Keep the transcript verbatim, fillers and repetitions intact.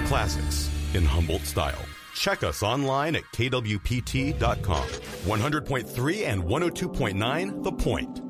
Classics in Humboldt style. Check us online at K W P T dot com. one hundred point three and one oh two point nine The Point.